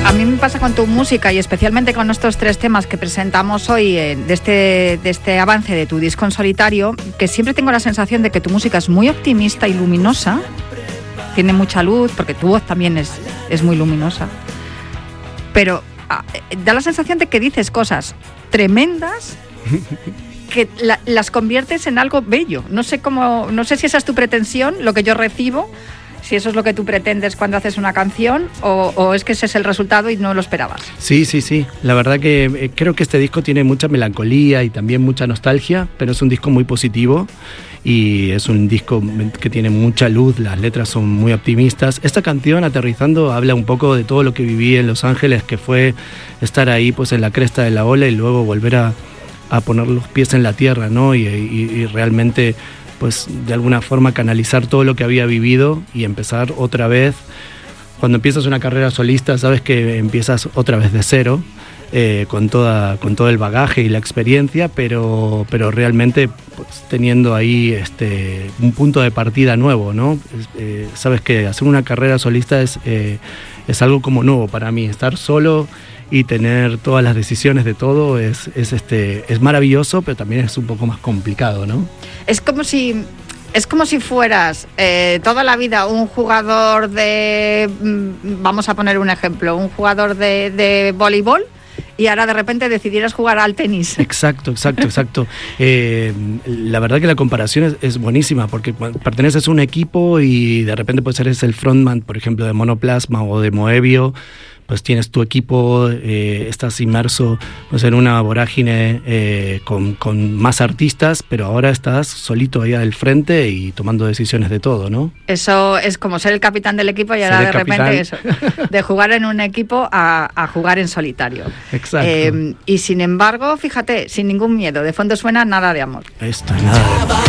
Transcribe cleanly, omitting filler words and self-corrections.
A mí me pasa con tu música y especialmente con estos 3 temas que presentamos hoy de este avance de tu disco en solitario, que siempre tengo la sensación de que tu música es muy optimista y luminosa, tiene mucha luz, porque tu voz también es muy luminosa, pero da la sensación de que dices cosas tremendas que las conviertes en algo bello. No sé si esa es tu pretensión, lo que yo recibo, si eso es lo que tú pretendes cuando haces una canción o es que ese es el resultado y no lo esperabas. Sí. La verdad que creo que este disco tiene mucha melancolía y también mucha nostalgia, pero es un disco muy positivo y es un disco que tiene mucha luz, las letras son muy optimistas. Esta canción, Aterrizando, habla un poco de todo lo que viví en Los Ángeles, que fue estar ahí pues en la cresta de la ola y luego volver a poner los pies en la tierra, ¿no? Y realmente pues de alguna forma canalizar todo lo que había vivido y empezar otra vez. Cuando empiezas una carrera solista, sabes que empiezas otra vez de cero, con todo el bagaje y la experiencia, pero realmente pues, teniendo ahí un punto de partida nuevo, ¿no? Sabes que hacer una carrera solista es algo como nuevo para mí. Estar solo y tener todas las decisiones de todo es maravilloso, pero también es un poco más complicado, ¿no? Es como si fueras toda la vida un jugador vamos a poner un ejemplo, un jugador de voleibol y ahora de repente decidieras jugar al tenis. Exacto. La verdad que la comparación es buenísima, porque perteneces a un equipo y de repente pues eres el frontman, por ejemplo, de Monoplasma o de Moebio. Pues tienes tu equipo, estás inmerso pues, en una vorágine con más artistas, pero ahora estás solito ahí al frente y tomando decisiones de todo, ¿no? Eso es como ser el capitán del equipo y ahora de repente eso, de jugar en un equipo a jugar en solitario. Exacto. Y sin embargo, fíjate, sin ningún miedo, de fondo suena Nada de Amor. Esto es Nada de Amor.